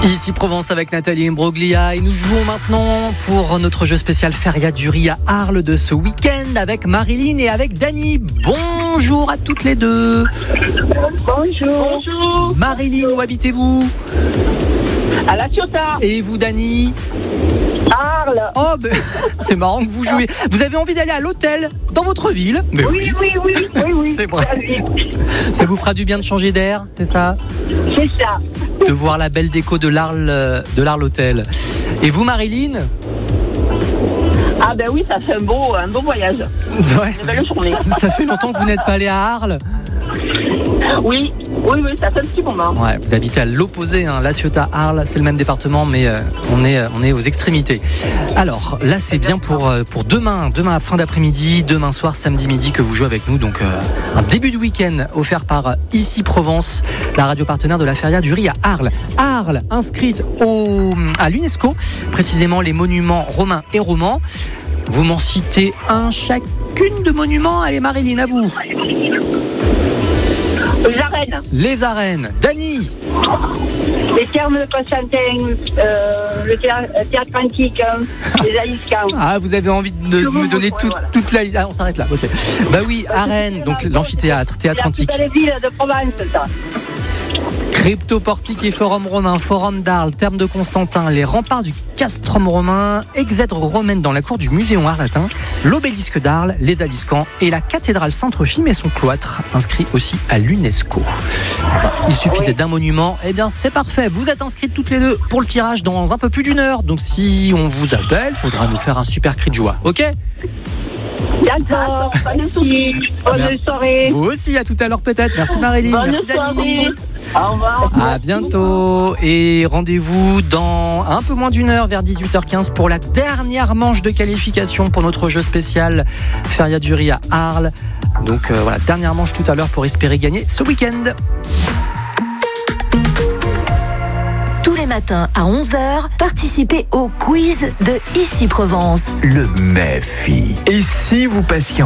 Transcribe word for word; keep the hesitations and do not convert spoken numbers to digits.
Ici Provence avec Nathalie Imbroglia et nous jouons maintenant pour notre jeu spécial Feria du Riz à Arles de ce week-end avec Marilyn et avec Dany. Bonjour à toutes les deux. Bonjour. Bonjour. Marilyn, où habitez-vous ? À La Ciotat. Et vous, Dany ? Arles. Oh, ben, c'est marrant que vous jouez. Vous avez envie d'aller à l'hôtel dans votre ville ? Mais oui, oui, oui, oui, oui, oui. C'est vrai. Ça vous fera du bien de changer d'air, c'est ça ? C'est ça. De voir la belle déco de l'Arles, de l'Arles Hôtel. Et vous, Marilyn ? Ah ben oui, ça fait un beau, un beau voyage. Ouais. Une belle journée. Ça fait longtemps que vous n'êtes pas allé à Arles ? Oui, oui, oui, ça fait un petit moment. Ouais, vous habitez à l'opposé, hein, La Ciotat, Arles, c'est le même département, mais euh, on est, on est aux extrémités. Alors là, c'est bien pour euh, pour demain, demain fin d'après-midi, demain soir, samedi midi que vous jouez avec nous. Donc euh, un début de week-end offert par Ici Provence, la radio partenaire de la Feria du Riz à Arles. Arles, inscrite au à l'UNESCO, précisément les monuments romains et romans. Vous m'en citez un chacune de monuments. Allez, Marilyn, à vous. Les arènes. Les arènes. Dany. Les thermes de Constantin, euh, le théâtre, théâtre antique, hein, les Aliscans. Ah, vous avez envie de Tout me donner ouais, tout, voilà. toute la... Ah, on s'arrête là, ok. Bah oui, arène, donc l'amphithéâtre, théâtre antique. C'est la ville de Provence, ça. Cryptoportique et forum romain, forum d'Arles, terme de Constantin, les remparts du castrum romain, exèdre romaine dans la cour du Muséum arletin, l'obélisque d'Arles, les Aliscans et la cathédrale Sainte-Fime et son cloître, inscrit aussi à l'UNESCO. Il suffisait Oui. d'un monument, eh bien c'est parfait. Vous êtes inscrites toutes les deux pour le tirage dans un peu plus d'une heure. Donc si on vous appelle, faudra nous faire un super cri de joie, ok ? D'accord, pas de soucis. Bonne Bien. soirée. Vous aussi, à tout à l'heure peut-être. Merci Marilyn, Bonne merci soirée. Dany. Au revoir. À bientôt et rendez-vous dans un peu moins d'une heure vers dix-huit heures quinze pour la dernière manche de qualification pour notre jeu spécial Feria du Riz à Arles. Donc euh, voilà, dernière manche tout à l'heure pour espérer gagner ce week-end. Tous les matins à onze heures, participez au quiz de Ici Provence. Le M E F I. Et si vous passiez